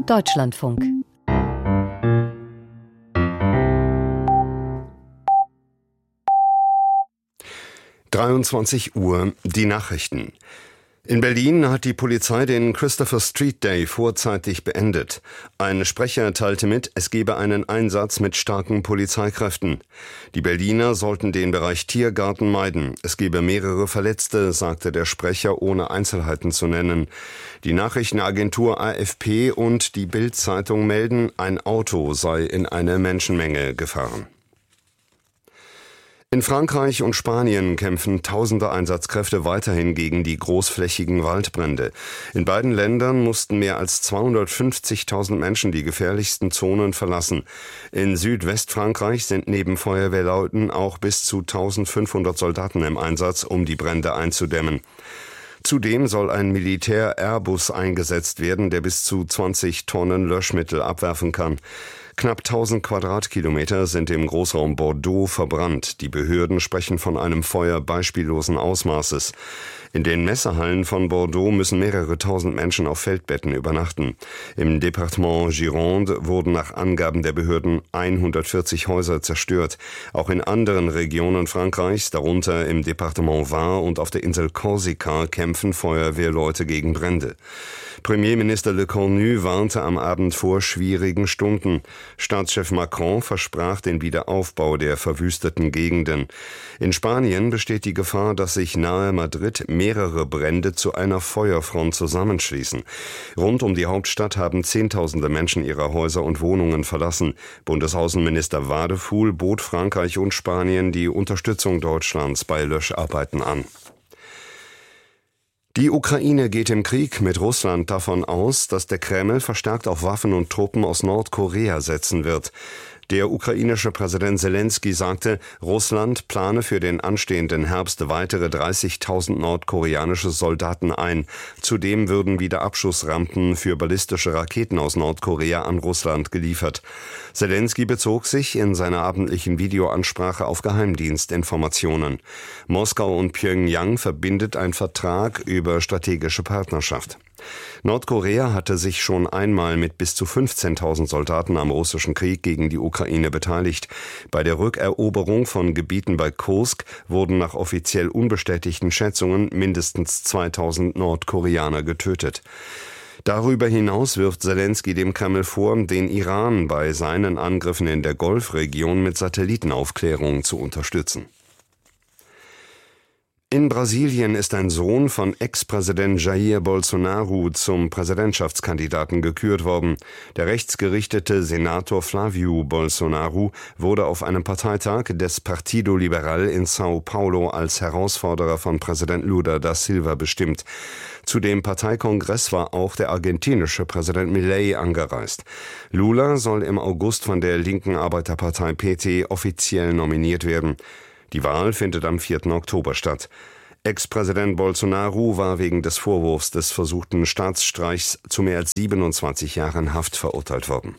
Deutschlandfunk. Uhr, die Nachrichten. In Berlin hat die Polizei den Christopher Street Day vorzeitig beendet. Ein Sprecher teilte mit, es gebe einen Einsatz mit starken Polizeikräften. Die Berliner sollten den Bereich Tiergarten meiden. Es gebe mehrere Verletzte, sagte der Sprecher, ohne Einzelheiten zu nennen. Die Nachrichtenagentur AFP und die Bild-Zeitung melden, ein Auto sei in eine Menschenmenge gefahren. In Frankreich und Spanien kämpfen tausende Einsatzkräfte weiterhin gegen die großflächigen Waldbrände. In beiden Ländern mussten mehr als 250.000 Menschen die gefährlichsten Zonen verlassen. In Südwestfrankreich sind neben Feuerwehrleuten auch bis zu 1.500 Soldaten im Einsatz, um die Brände einzudämmen. Zudem soll ein Militär-Airbus eingesetzt werden, der bis zu 20 Tonnen Löschmittel abwerfen kann. Knapp 1000 Quadratkilometer sind im Großraum Bordeaux verbrannt. Die Behörden sprechen von einem Feuer beispiellosen Ausmaßes. In den Messehallen von Bordeaux müssen mehrere tausend Menschen auf Feldbetten übernachten. Im Departement Gironde wurden nach Angaben der Behörden 140 Häuser zerstört. Auch in anderen Regionen Frankreichs, darunter im Departement Var und auf der Insel Korsika, kämpfen Feuerwehrleute gegen Brände. Premierminister Le Cornu warnte am Abend vor schwierigen Stunden. Staatschef Macron versprach den Wiederaufbau der verwüsteten Gegenden. In Spanien besteht die Gefahr, dass sich nahe Madrid mehrere Brände zu einer Feuerfront zusammenschließen. Rund um die Hauptstadt haben Zehntausende Menschen ihre Häuser und Wohnungen verlassen. Bundesaußenminister Wadefuhl bot Frankreich und Spanien die Unterstützung Deutschlands bei Löscharbeiten an. Die Ukraine geht im Krieg mit Russland davon aus, dass der Kreml verstärkt auf Waffen und Truppen aus Nordkorea setzen wird. Der ukrainische Präsident Selenskyj sagte, Russland plane für den anstehenden Herbst weitere 30.000 nordkoreanische Soldaten ein. Zudem würden wieder Abschussrampen für ballistische Raketen aus Nordkorea an Russland geliefert. Selenskyj bezog sich in seiner abendlichen Videoansprache auf Geheimdienstinformationen. Moskau und Pjöngjang verbindet ein Vertrag über strategische Partnerschaft. Nordkorea hatte sich schon einmal mit bis zu 15.000 Soldaten am russischen Krieg gegen die Ukraine beteiligt. Bei der Rückeroberung von Gebieten bei Kursk wurden nach offiziell unbestätigten Schätzungen mindestens 2.000 Nordkoreaner getötet. Darüber hinaus wirft Selenskyj dem Kreml vor, den Iran bei seinen Angriffen in der Golfregion mit Satellitenaufklärung zu unterstützen. In Brasilien ist ein Sohn von Ex-Präsident Jair Bolsonaro zum Präsidentschaftskandidaten gekürt worden. Der rechtsgerichtete Senator Flávio Bolsonaro wurde auf einem Parteitag des Partido Liberal in São Paulo als Herausforderer von Präsident Lula da Silva bestimmt. Zu dem Parteikongress war auch der argentinische Präsident Milei angereist. Lula soll im August von der linken Arbeiterpartei PT offiziell nominiert werden. Die Wahl findet am 4. Oktober statt. Ex-Präsident Bolsonaro war wegen des Vorwurfs des versuchten Staatsstreichs zu mehr als 27 Jahren Haft verurteilt worden.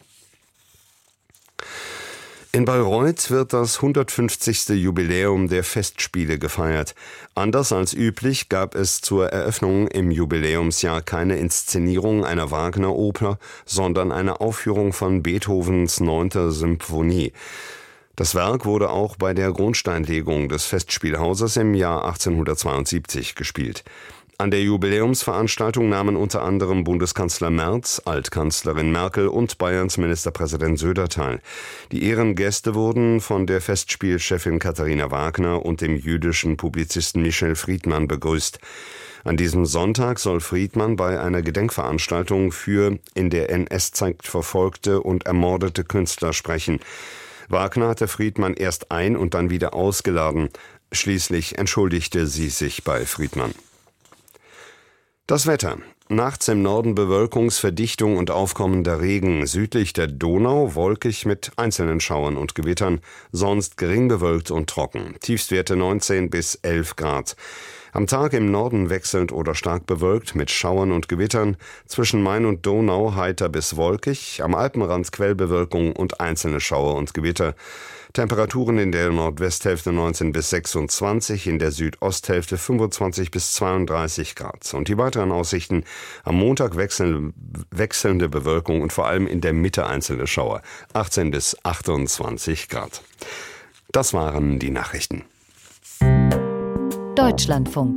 In Bayreuth wird das 150. Jubiläum der Festspiele gefeiert. Anders als üblich gab es zur Eröffnung im Jubiläumsjahr keine Inszenierung einer Wagner-Oper, sondern eine Aufführung von Beethovens 9. Symphonie. Das Werk wurde auch bei der Grundsteinlegung des Festspielhauses im Jahr 1872 gespielt. An der Jubiläumsveranstaltung nahmen unter anderem Bundeskanzler Merz, Altkanzlerin Merkel und Bayerns Ministerpräsident Söder teil. Die Ehrengäste wurden von der Festspielchefin Katharina Wagner und dem jüdischen Publizisten Michel Friedmann begrüßt. An diesem Sonntag soll Friedmann bei einer Gedenkveranstaltung für in der NS-Zeit verfolgte und ermordete Künstler sprechen. Wagner hatte Friedmann erst ein- und dann wieder ausgeladen. Schließlich entschuldigte sie sich bei Friedmann. Das Wetter. Nachts im Norden Bewölkungsverdichtung und aufkommender Regen. Südlich der Donau wolkig mit einzelnen Schauern und Gewittern. Sonst gering bewölkt und trocken. Tiefstwerte 19 bis 11 Grad. Am Tag im Norden wechselnd oder stark bewölkt mit Schauern und Gewittern, zwischen Main und Donau heiter bis wolkig, am Alpenrand Quellbewölkung und einzelne Schauer und Gewitter. Temperaturen in der Nordwesthälfte 19 bis 26, in der Südosthälfte 25 bis 32 Grad. Und die weiteren Aussichten: am Montag wechselnde Bewölkung und vor allem in der Mitte einzelne Schauer, 18 bis 28 Grad. Das waren die Nachrichten. Deutschlandfunk.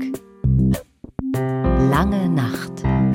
Lange Nacht.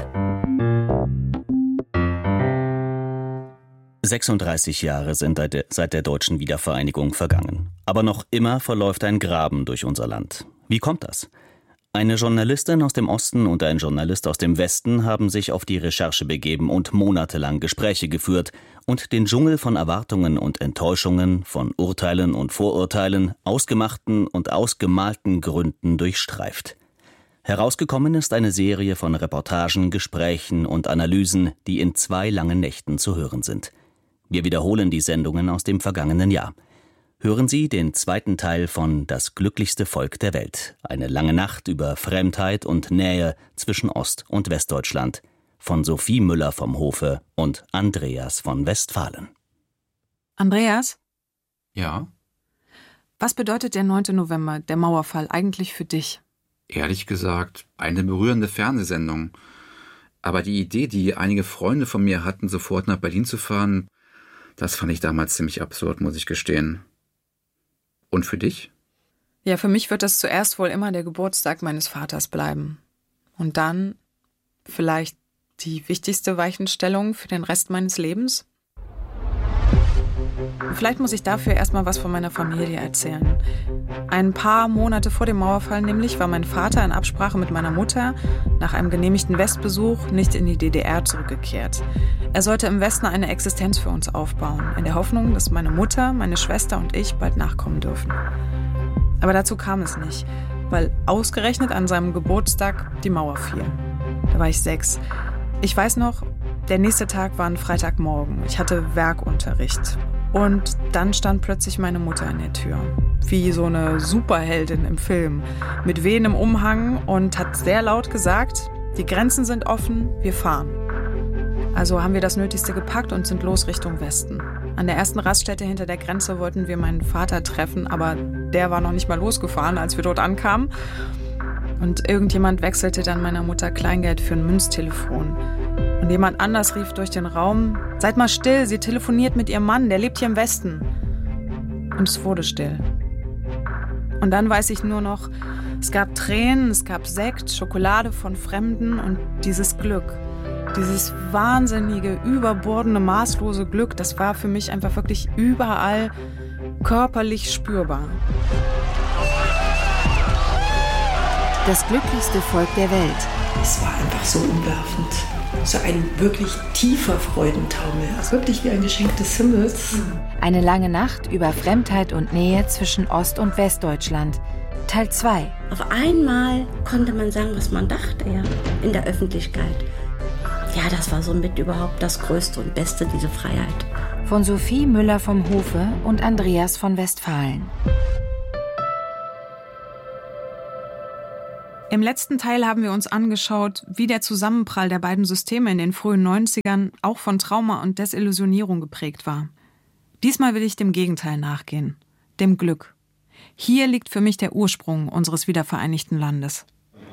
36 Jahre sind seit der deutschen Wiedervereinigung vergangen. Aber noch immer verläuft ein Graben durch unser Land. Wie kommt das? Eine Journalistin aus dem Osten und ein Journalist aus dem Westen haben sich auf die Recherche begeben und monatelang Gespräche geführt und den Dschungel von Erwartungen und Enttäuschungen, von Urteilen und Vorurteilen, ausgemachten und ausgemalten Gründen durchstreift. Herausgekommen ist eine Serie von Reportagen, Gesprächen und Analysen, die in 2 langen Nächten zu hören sind. Wir wiederholen die Sendungen aus dem vergangenen Jahr. Hören Sie den 2. Teil von Das glücklichste Volk der Welt. Eine lange Nacht über Fremdheit und Nähe zwischen Ost- und Westdeutschland. Von Sophie Müller vom Hofe und Andreas von Westfalen. Andreas? Ja? Was bedeutet der 9. November, der Mauerfall, eigentlich für dich? Ehrlich gesagt, eine berührende Fernsehsendung. Aber die Idee, die einige Freunde von mir hatten, sofort nach Berlin zu fahren, das fand ich damals ziemlich absurd, muss ich gestehen. Und für dich? Ja, für mich wird das zuerst wohl immer der Geburtstag meines Vaters bleiben. Und dann vielleicht die wichtigste Weichenstellung für den Rest meines Lebens? Vielleicht muss ich dafür erstmal was von meiner Familie erzählen. Ein paar Monate vor dem Mauerfall nämlich war mein Vater in Absprache mit meiner Mutter nach einem genehmigten Westbesuch nicht in die DDR zurückgekehrt. Er sollte im Westen eine Existenz für uns aufbauen, in der Hoffnung, dass meine Mutter, meine Schwester und ich bald nachkommen dürfen. Aber dazu kam es nicht, weil ausgerechnet an seinem Geburtstag die Mauer fiel. Da war ich 6. Ich weiß noch, der nächste Tag war ein Freitagmorgen. Ich hatte Werkunterricht. Und dann stand plötzlich meine Mutter in der Tür. Wie so eine Superheldin im Film. Mit wehendem Umhang und hat sehr laut gesagt: Die Grenzen sind offen, wir fahren. Also haben wir das Nötigste gepackt und sind los Richtung Westen. An der ersten Raststätte hinter der Grenze wollten wir meinen Vater treffen, aber der war noch nicht mal losgefahren, als wir dort ankamen. Und irgendjemand wechselte dann meiner Mutter Kleingeld für ein Münztelefon. Und jemand anders rief durch den Raum: Seid mal still, sie telefoniert mit ihrem Mann, der lebt hier im Westen. Und es wurde still. Und dann weiß ich nur noch, es gab Tränen, es gab Sekt, Schokolade von Fremden und dieses Glück. Dieses wahnsinnige, überbordende, maßlose Glück, das war für mich einfach wirklich überall körperlich spürbar. Das glücklichste Volk der Welt. Es war einfach so umwerfend. So ein wirklich tiefer Freudentaumel. Also wirklich wie ein Geschenk des Himmels. Eine lange Nacht über Fremdheit und Nähe zwischen Ost- und Westdeutschland. Teil 2. Auf einmal konnte man sagen, was man dachte, ja, in der Öffentlichkeit. Ja, das war somit überhaupt das Größte und Beste, diese Freiheit. Von Sophie Müller vom Hofe und Andreas von Westfalen. Im letzten Teil haben wir uns angeschaut, wie der Zusammenprall der beiden Systeme in den frühen 90ern auch von Trauma und Desillusionierung geprägt war. Diesmal will ich dem Gegenteil nachgehen, dem Glück. Hier liegt für mich der Ursprung unseres wiedervereinigten Landes.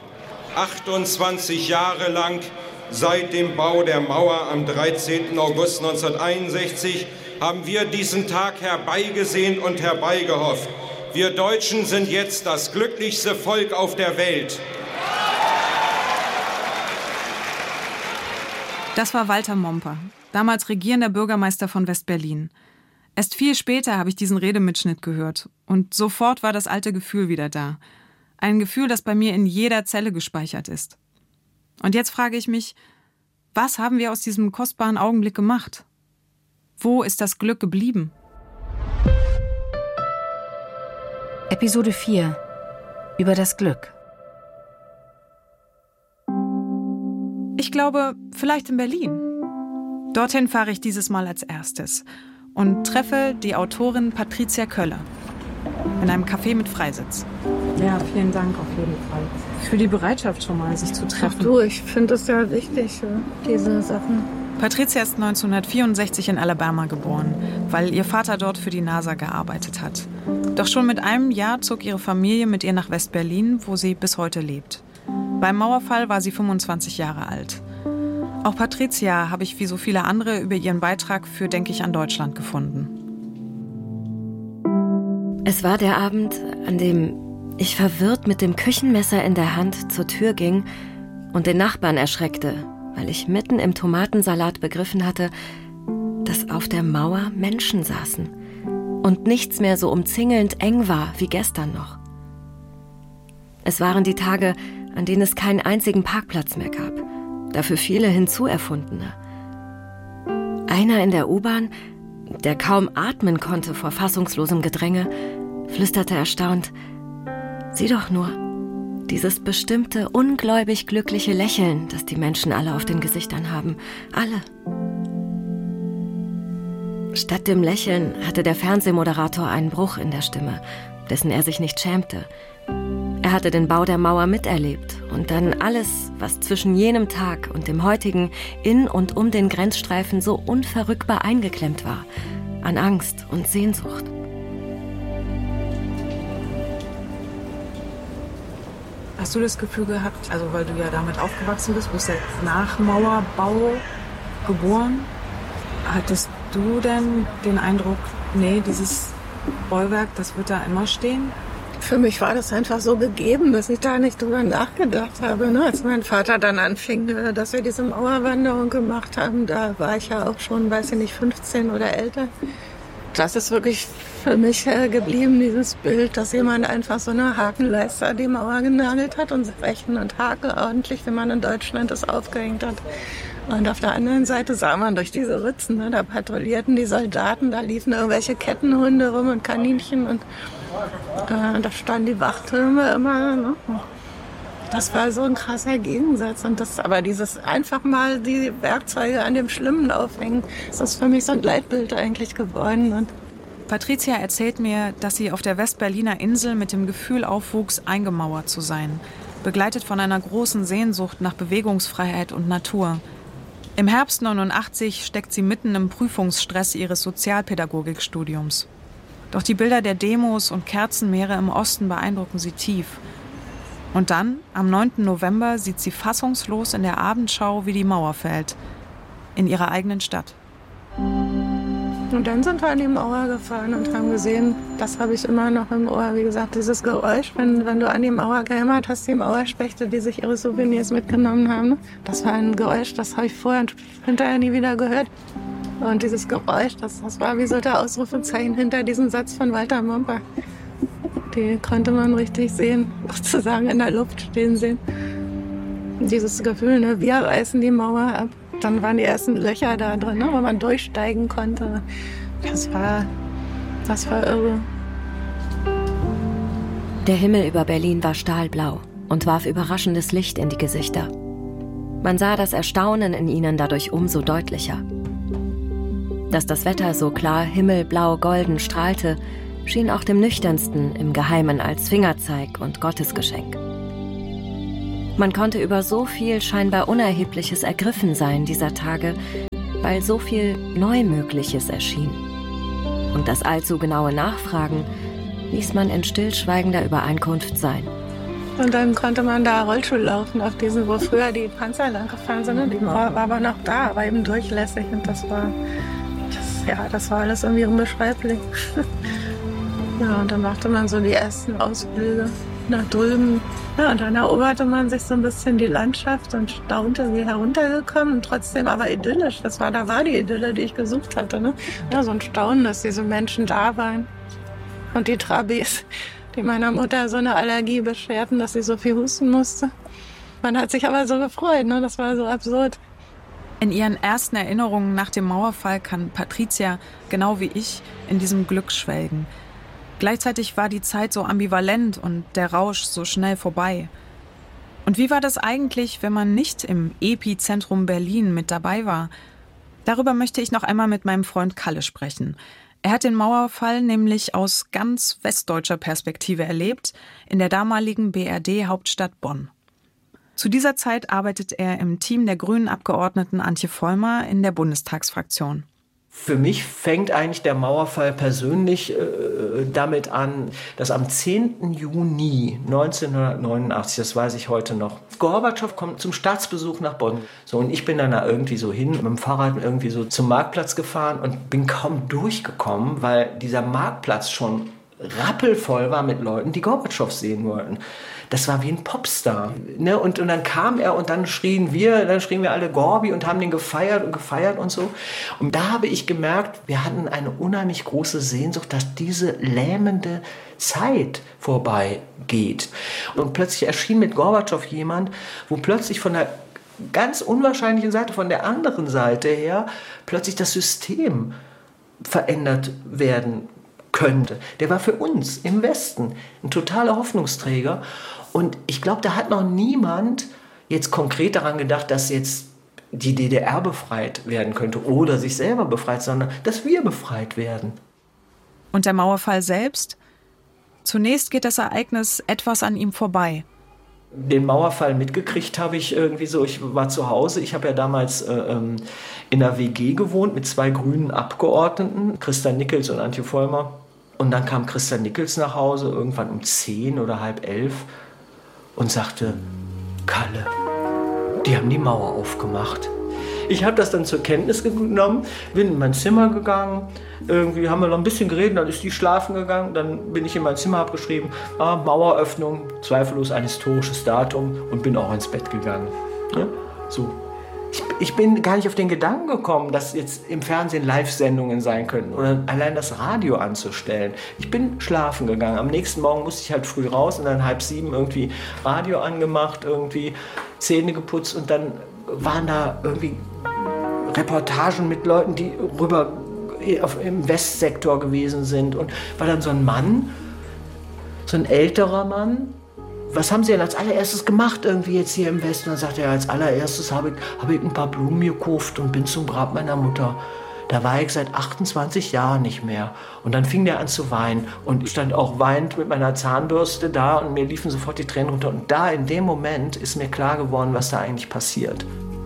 28 Jahre lang, seit dem Bau der Mauer am 13. August 1961, haben wir diesen Tag herbeigesehnt und herbeigehofft. Wir Deutschen sind jetzt das glücklichste Volk auf der Welt. Das war Walter Momper, damals regierender Bürgermeister von West-Berlin. Erst viel später habe ich diesen Redemitschnitt gehört und sofort war das alte Gefühl wieder da. Ein Gefühl, das bei mir in jeder Zelle gespeichert ist. Und jetzt frage ich mich, was haben wir aus diesem kostbaren Augenblick gemacht? Wo ist das Glück geblieben? Episode 4. Über das Glück. Ich glaube, vielleicht in Berlin. Dorthin fahre ich dieses Mal als erstes und treffe die Autorin Patricia Köller in einem Café mit Freisitz. Ja, vielen Dank auf jeden Fall. Für die Bereitschaft schon mal, sich zu treffen. Ach du, ich finde es ja wichtig, diese Sachen. Patricia ist 1964 in Alabama geboren, weil ihr Vater dort für die NASA gearbeitet hat. Doch schon mit einem Jahr zog ihre Familie mit ihr nach West-Berlin, wo sie bis heute lebt. Beim Mauerfall war sie 25 Jahre alt. Auch Patricia habe ich wie so viele andere über ihren Beitrag für Denk ich an Deutschland gefunden. Es war der Abend, an dem ich verwirrt mit dem Küchenmesser in der Hand zur Tür ging und den Nachbarn erschreckte, weil ich mitten im Tomatensalat begriffen hatte, dass auf der Mauer Menschen saßen und nichts mehr so umzingelnd eng war wie gestern noch. Es waren die Tage, an denen es keinen einzigen Parkplatz mehr gab, dafür viele hinzuerfundene. Einer in der U-Bahn, der kaum atmen konnte vor fassungslosem Gedränge, flüsterte erstaunt: Sieh doch nur, dieses bestimmte, ungläubig glückliche Lächeln, das die Menschen alle auf den Gesichtern haben. Alle. Statt dem Lächeln hatte der Fernsehmoderator einen Bruch in der Stimme, dessen er sich nicht schämte. Er hatte den Bau der Mauer miterlebt und dann alles, was zwischen jenem Tag und dem heutigen in und um den Grenzstreifen so unverrückbar eingeklemmt war, an Angst und Sehnsucht. Hast du das Gefühl gehabt, also weil du ja damit aufgewachsen bist, bist ja nach Mauerbau geboren, hattest du denn den Eindruck, nee, dieses Bollwerk, das wird da immer stehen? Für mich war das einfach so gegeben, dass ich da nicht drüber nachgedacht habe. Ne? Als mein Vater dann anfing, dass wir diese Mauerwanderung gemacht haben, da war ich ja auch schon, weiß ich nicht, 15 oder älter. Das ist wirklich für mich geblieben, dieses Bild, dass jemand einfach so eine Hakenleiste an die Mauer genagelt hat und Rechten und Haken ordentlich, wie man in Deutschland das aufgehängt hat. Und auf der anderen Seite sah man durch diese Ritzen, ne, da patrouillierten die Soldaten, da liefen irgendwelche Kettenhunde rum und Kaninchen und da standen die Wachtürme immer. Ne? Das war so ein krasser Gegensatz. Und das, aber dieses einfach mal die Werkzeuge an dem Schlimmen aufhängen, das ist für mich so ein Leitbild eigentlich geworden. Und Patricia erzählt mir, dass sie auf der Westberliner Insel mit dem Gefühl aufwuchs, eingemauert zu sein, begleitet von einer großen Sehnsucht nach Bewegungsfreiheit und Natur. Im Herbst 89 steckt sie mitten im Prüfungsstress ihres Sozialpädagogikstudiums. Doch die Bilder der Demos und Kerzenmeere im Osten beeindrucken sie tief. Und dann, am 9. November, sieht sie fassungslos in der Abendschau, wie die Mauer fällt. In ihrer eigenen Stadt. Und dann sind wir an die Mauer gefahren und haben gesehen, das habe ich immer noch im Ohr, wie gesagt, dieses Geräusch, wenn du an die Mauer gehämmert hast, die Mauerspechte, die sich ihre Souvenirs mitgenommen haben. Ne? Das war ein Geräusch, das habe ich vorher und hinterher nie wieder gehört. Und dieses Geräusch, das war wie so der Ausrufezeichen hinter diesem Satz von Walter Momper. Die konnte man richtig sehen, sozusagen in der Luft stehen sehen. Dieses Gefühl, ne, wir reißen die Mauer ab. Dann waren die ersten Löcher da drin, ne, wo man durchsteigen konnte. Das war irre. Der Himmel über Berlin war stahlblau und warf überraschendes Licht in die Gesichter. Man sah das Erstaunen in ihnen dadurch umso deutlicher. Dass das Wetter so klar himmelblau-golden strahlte, schien auch dem Nüchternsten im Geheimen als Fingerzeig und Gottesgeschenk. Man konnte über so viel scheinbar Unerhebliches ergriffen sein dieser Tage, weil so viel Neumögliches erschien. Und das allzu genaue Nachfragen ließ man in stillschweigender Übereinkunft sein. Und dann konnte man da Rollschuh laufen, auf diesen, wo früher die Panzer lang gefahren sind. Und die Mauer war aber noch da, aber eben durchlässig. Und das war alles irgendwie unbeschreiblich. Ja, und dann machte man so die ersten Ausflüge nach drüben. Ja, und dann eroberte man sich so ein bisschen die Landschaft und staunte, wie heruntergekommen und trotzdem aber idyllisch. Da war die Idylle, die ich gesucht hatte. Ne? Ja, so ein Staunen, dass diese Menschen da waren. Und die Trabis, die meiner Mutter so eine Allergie bescherten, dass sie so viel husten musste. Man hat sich aber so gefreut, ne? Das war so absurd. In ihren ersten Erinnerungen nach dem Mauerfall kann Patricia, genau wie ich, in diesem Glück schwelgen. Gleichzeitig war die Zeit so ambivalent und der Rausch so schnell vorbei. Und wie war das eigentlich, wenn man nicht im Epizentrum Berlin mit dabei war? Darüber möchte ich noch einmal mit meinem Freund Kalle sprechen. Er hat den Mauerfall nämlich aus ganz westdeutscher Perspektive erlebt, in der damaligen BRD-Hauptstadt Bonn. Zu dieser Zeit arbeitet er im Team der Grünen-Abgeordneten Antje Vollmer in der Bundestagsfraktion. Für mich fängt eigentlich der Mauerfall persönlich damit an, dass am 10. Juni 1989, das weiß ich heute noch, Gorbatschow kommt zum Staatsbesuch nach Bonn. So, und ich bin dann da irgendwie so hin, mit dem Fahrrad irgendwie so zum Marktplatz gefahren und bin kaum durchgekommen, weil dieser Marktplatz schon rappelvoll war mit Leuten, die Gorbatschow sehen wollten. Das war wie ein Popstar. Ne? Und dann kam er und dann schrien wir alle Gorbi und haben den gefeiert und so. Und da habe ich gemerkt, wir hatten eine unheimlich große Sehnsucht, dass diese lähmende Zeit vorbeigeht. Und plötzlich erschien mit Gorbatschow jemand, wo plötzlich von der ganz unwahrscheinlichen Seite, von der anderen Seite her, plötzlich das System verändert werden könnte. Der war für uns im Westen ein totaler Hoffnungsträger. Und ich glaube, da hat noch niemand jetzt konkret daran gedacht, dass jetzt die DDR befreit werden könnte oder sich selber befreit, sondern dass wir befreit werden. Und der Mauerfall selbst? Zunächst geht das Ereignis etwas an ihm vorbei. Den Mauerfall mitgekriegt habe ich irgendwie so, ich war zu Hause, ich habe ja damals in einer WG gewohnt mit 2 grünen Abgeordneten, Christa Nickels und Antje Vollmer. Und dann kam Christa Nickels nach Hause, irgendwann um 10 oder halb 11 und sagte, Kalle, die haben die Mauer aufgemacht. Ich habe das dann zur Kenntnis genommen, bin in mein Zimmer gegangen, irgendwie haben wir noch ein bisschen geredet, dann ist die schlafen gegangen, dann bin ich in mein Zimmer, habe geschrieben, Maueröffnung, zweifellos ein historisches Datum und bin auch ins Bett gegangen. Ja? So. Ich bin gar nicht auf den Gedanken gekommen, dass jetzt im Fernsehen Live-Sendungen sein könnten oder allein das Radio anzustellen. Ich bin schlafen gegangen. Am nächsten Morgen musste ich halt früh raus und dann 6:30 irgendwie Radio angemacht, irgendwie Zähne geputzt und dann waren da irgendwie Reportagen mit Leuten, die rüber im Westsektor gewesen sind. Und war dann so ein Mann, so ein älterer Mann. Was haben Sie denn als allererstes gemacht irgendwie jetzt hier im Westen? Dann sagt er, als allererstes habe ich ein paar Blumen gekauft und bin zum Grab meiner Mutter. Da war ich seit 28 Jahren nicht mehr. Und dann fing der an zu weinen. Und ich stand auch weinend mit meiner Zahnbürste da und mir liefen sofort die Tränen runter. Und da in dem Moment ist mir klar geworden, was da eigentlich passiert.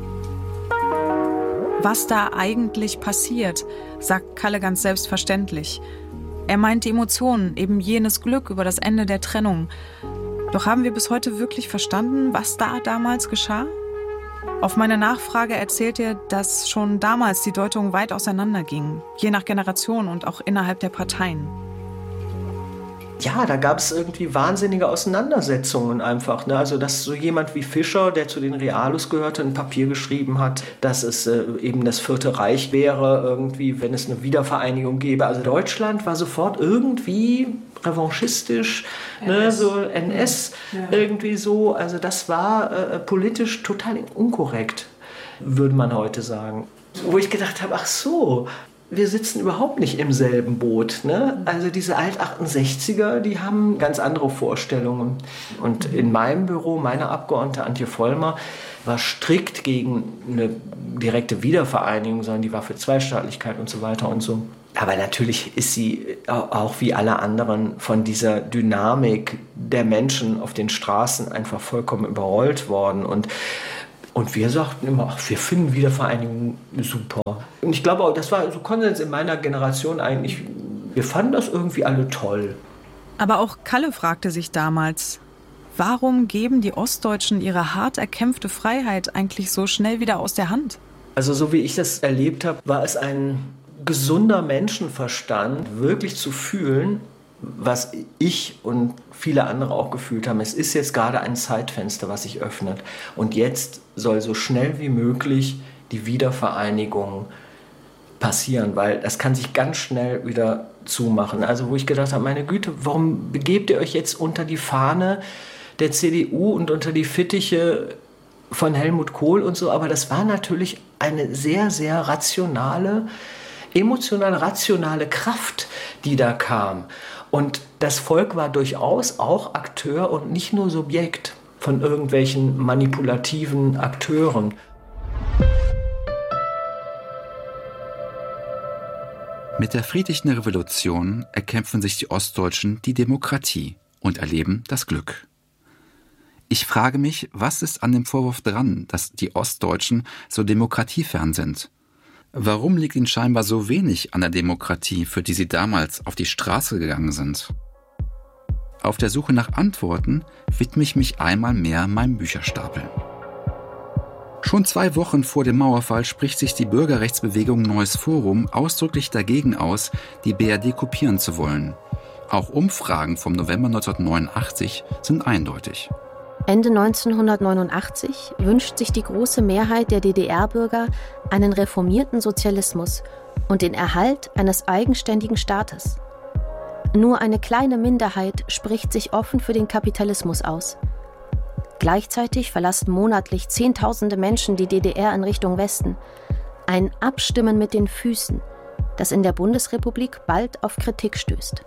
Was da eigentlich passiert, sagt Kalle ganz selbstverständlich. Er meint die Emotionen, eben jenes Glück über das Ende der Trennung. Doch haben wir bis heute wirklich verstanden, was da damals geschah? Auf meine Nachfrage erzählt er, dass schon damals die Deutungen weit auseinandergingen, je nach Generation und auch innerhalb der Parteien. Ja, da gab es irgendwie wahnsinnige Auseinandersetzungen einfach. Ne? Also, dass so jemand wie Fischer, der zu den Realos gehörte, ein Papier geschrieben hat, dass es eben das Vierte Reich wäre, irgendwie, wenn es eine Wiedervereinigung gäbe. Also Deutschland war sofort irgendwie revanchistisch, ne? So NS, irgendwie so. Also das war politisch total inkorrekt, würde man heute sagen. Wo ich gedacht habe, ach so, wir sitzen überhaupt nicht im selben Boot. Ne? Also diese Alt-68er, die haben ganz andere Vorstellungen. Und in meinem Büro, meine Abgeordnete Antje Vollmer, war strikt gegen eine direkte Wiedervereinigung, sondern die war für Zweistaatlichkeit und so weiter und so. Aber natürlich ist sie auch wie alle anderen von dieser Dynamik der Menschen auf den Straßen einfach vollkommen überrollt worden. Und wir sagten immer, ach, wir finden Wiedervereinigung super. Und ich glaube auch, das war so Konsens in meiner Generation eigentlich, wir fanden das irgendwie alle toll. Aber auch Kalle fragte sich damals, warum geben die Ostdeutschen ihre hart erkämpfte Freiheit eigentlich so schnell wieder aus der Hand? Also so wie ich das erlebt habe, war es ein gesunder Menschenverstand, wirklich zu fühlen, was ich und viele andere auch gefühlt haben. Es ist jetzt gerade ein Zeitfenster, was sich öffnet. Und jetzt soll so schnell wie möglich die Wiedervereinigung passieren, weil das kann sich ganz schnell wieder zumachen. Also wo ich gedacht habe, meine Güte, warum begebt ihr euch jetzt unter die Fahne der CDU und unter die Fittiche von Helmut Kohl und so? Aber das war natürlich eine sehr, sehr rationale, emotional rationale Kraft, die da kam. Und das Volk war durchaus auch Akteur und nicht nur Subjekt von irgendwelchen manipulativen Akteuren. Mit der friedlichen Revolution erkämpfen sich die Ostdeutschen die Demokratie und erleben das Glück. Ich frage mich, was ist an dem Vorwurf dran, dass die Ostdeutschen so demokratiefern sind? Warum liegt ihnen scheinbar so wenig an der Demokratie, für die sie damals auf die Straße gegangen sind? Auf der Suche nach Antworten widme ich mich einmal mehr meinem Bücherstapel. Schon 2 Wochen vor dem Mauerfall spricht sich die Bürgerrechtsbewegung Neues Forum ausdrücklich dagegen aus, die BRD kopieren zu wollen. Auch Umfragen vom November 1989 sind eindeutig. Ende 1989 wünscht sich die große Mehrheit der DDR-Bürger einen reformierten Sozialismus und den Erhalt eines eigenständigen Staates. Nur eine kleine Minderheit spricht sich offen für den Kapitalismus aus. Gleichzeitig verlassen monatlich Zehntausende Menschen die DDR in Richtung Westen. Ein Abstimmen mit den Füßen, das in der Bundesrepublik bald auf Kritik stößt.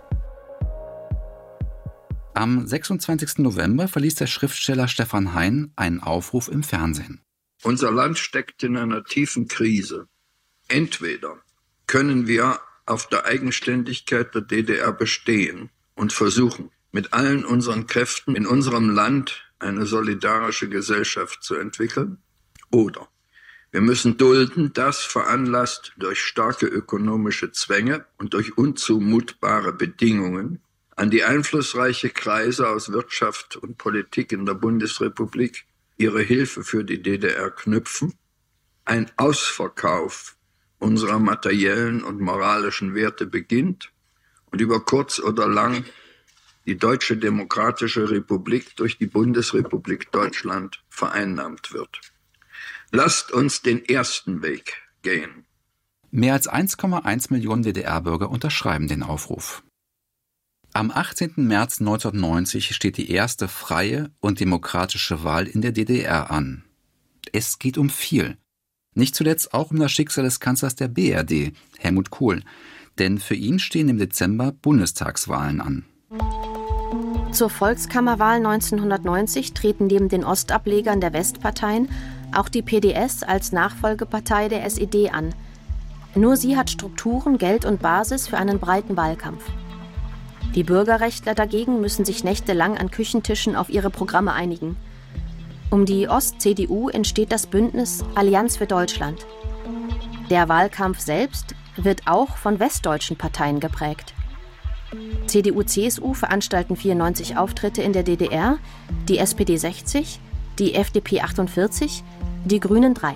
Am 26. November verließ der Schriftsteller Stefan Hein einen Aufruf im Fernsehen. Unser Land steckt in einer tiefen Krise. Entweder können wir auf der Eigenständigkeit der DDR bestehen und versuchen, mit allen unseren Kräften in unserem Land eine solidarische Gesellschaft zu entwickeln, oder wir müssen dulden, dass veranlasst durch starke ökonomische Zwänge und durch unzumutbare Bedingungen an die einflussreiche Kreise aus Wirtschaft und Politik in der Bundesrepublik ihre Hilfe für die DDR knüpfen, ein Ausverkauf unserer materiellen und moralischen Werte beginnt und über kurz oder lang die Deutsche Demokratische Republik durch die Bundesrepublik Deutschland vereinnahmt wird. Lasst uns den ersten Weg gehen. Mehr als 1,1 Millionen DDR-Bürger unterschreiben den Aufruf. Am 18. März 1990 steht die erste freie und demokratische Wahl in der DDR an. Es geht um viel. Nicht zuletzt auch um das Schicksal des Kanzlers der BRD, Helmut Kohl. Denn für ihn stehen im Dezember Bundestagswahlen an. Zur Volkskammerwahl 1990 treten neben den Ostablegern der Westparteien auch die PDS als Nachfolgepartei der SED an. Nur sie hat Strukturen, Geld und Basis für einen breiten Wahlkampf. Die Bürgerrechtler dagegen müssen sich nächtelang an Küchentischen auf ihre Programme einigen. Um die Ost-CDU entsteht das Bündnis Allianz für Deutschland. Der Wahlkampf selbst wird auch von westdeutschen Parteien geprägt. CDU, CSU veranstalten 94 Auftritte in der DDR, die SPD 60, die FDP 48, die Grünen 3.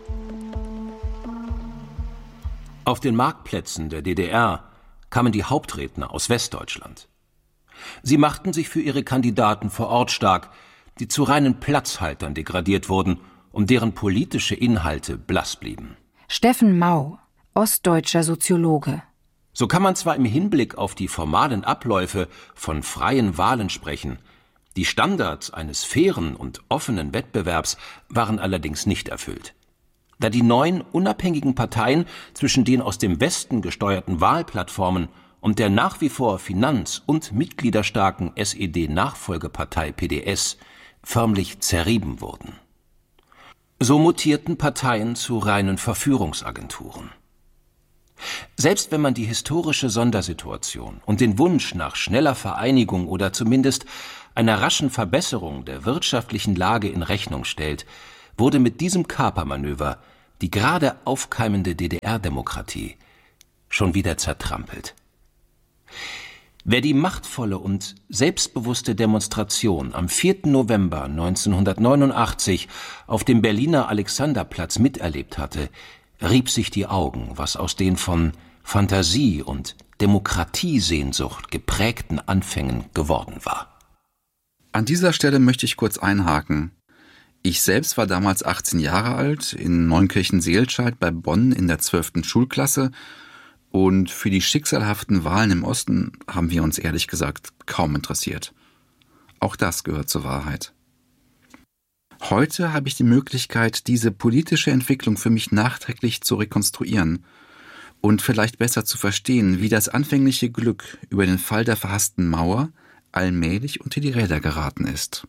Auf den Marktplätzen der DDR kamen die Hauptredner aus Westdeutschland. Sie machten sich für ihre Kandidaten vor Ort stark, die zu reinen Platzhaltern degradiert wurden und deren politische Inhalte blass blieben. Steffen Mau, ostdeutscher Soziologe. So kann man zwar im Hinblick auf die formalen Abläufe von freien Wahlen sprechen, die Standards eines fairen und offenen Wettbewerbs waren allerdings nicht erfüllt. Da die neuen unabhängigen Parteien zwischen den aus dem Westen gesteuerten Wahlplattformen und der nach wie vor finanz- und mitgliederstarken SED-Nachfolgepartei PDS förmlich zerrieben wurden. So mutierten Parteien zu reinen Verführungsagenturen. Selbst wenn man die historische Sondersituation und den Wunsch nach schneller Vereinigung oder zumindest einer raschen Verbesserung der wirtschaftlichen Lage in Rechnung stellt, wurde mit diesem Kapermanöver die gerade aufkeimende DDR-Demokratie schon wieder zertrampelt. Wer die machtvolle und selbstbewusste Demonstration am 4. November 1989 auf dem Berliner Alexanderplatz miterlebt hatte, rieb sich die Augen, was aus den von Fantasie und Demokratiesehnsucht geprägten Anfängen geworden war. An dieser Stelle möchte ich kurz einhaken. Ich selbst war damals 18 Jahre alt, in Neunkirchen-Seelscheid bei Bonn in der 12. Schulklasse, und für die schicksalhaften Wahlen im Osten haben wir uns ehrlich gesagt kaum interessiert. Auch das gehört zur Wahrheit. Heute habe ich die Möglichkeit, diese politische Entwicklung für mich nachträglich zu rekonstruieren und vielleicht besser zu verstehen, wie das anfängliche Glück über den Fall der verhassten Mauer allmählich unter die Räder geraten ist.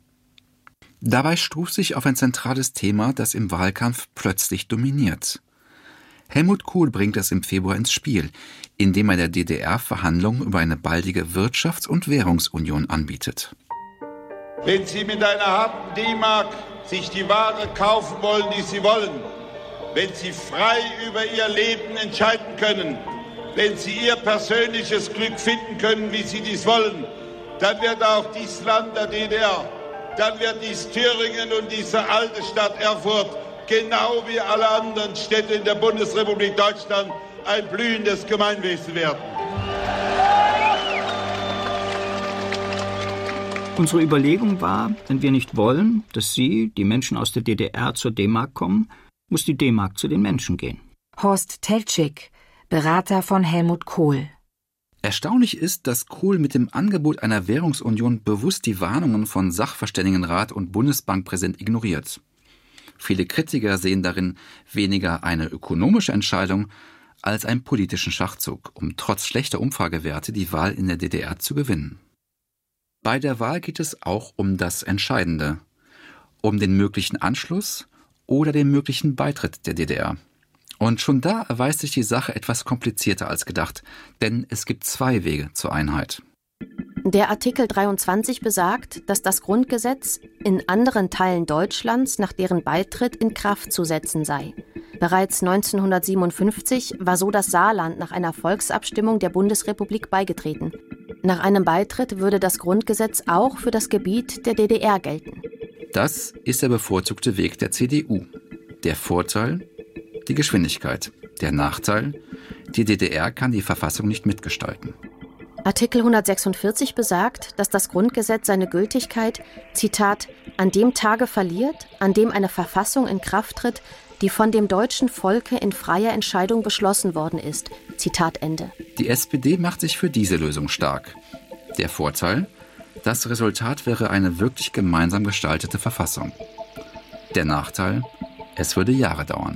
Dabei stuf sich auf ein zentrales Thema, das im Wahlkampf plötzlich dominiert. Helmut Kohl bringt es im Februar ins Spiel, indem er der DDR Verhandlungen über eine baldige Wirtschafts- und Währungsunion anbietet. Wenn Sie mit einer harten D-Mark sich die Ware kaufen wollen, die Sie wollen, wenn Sie frei über Ihr Leben entscheiden können, wenn Sie Ihr persönliches Glück finden können, wie Sie dies wollen, dann wird auch dieses Land der DDR, dann wird dies Thüringen und diese alte Stadt Erfurt, genau wie alle anderen Städte in der Bundesrepublik Deutschland, ein blühendes Gemeinwesen werden. Unsere Überlegung war, wenn wir nicht wollen, dass Sie, die Menschen aus der DDR, zur D-Mark kommen, muss die D-Mark zu den Menschen gehen. Horst Teltschik, Berater von Helmut Kohl. Erstaunlich ist, dass Kohl mit dem Angebot einer Währungsunion bewusst die Warnungen von Sachverständigenrat und Bundesbankpräsident ignoriert. Viele Kritiker sehen darin weniger eine ökonomische Entscheidung als einen politischen Schachzug, um trotz schlechter Umfragewerte die Wahl in der DDR zu gewinnen. Bei der Wahl geht es auch um das Entscheidende, um den möglichen Anschluss oder den möglichen Beitritt der DDR. Und schon da erweist sich die Sache etwas komplizierter als gedacht, denn es gibt 2 Wege zur Einheit. Der Artikel 23 besagt, dass das Grundgesetz in anderen Teilen Deutschlands nach deren Beitritt in Kraft zu setzen sei. Bereits 1957 war so das Saarland nach einer Volksabstimmung der Bundesrepublik beigetreten. Nach einem Beitritt würde das Grundgesetz auch für das Gebiet der DDR gelten. Das ist der bevorzugte Weg der CDU. Der Vorteil? Die Geschwindigkeit. Der Nachteil? Die DDR kann die Verfassung nicht mitgestalten. Artikel 146 besagt, dass das Grundgesetz seine Gültigkeit, Zitat, an dem Tage verliert, an dem eine Verfassung in Kraft tritt, die von dem deutschen Volke in freier Entscheidung beschlossen worden ist. Zitat Ende. Die SPD macht sich für diese Lösung stark. Der Vorteil? Das Resultat wäre eine wirklich gemeinsam gestaltete Verfassung. Der Nachteil? Es würde Jahre dauern.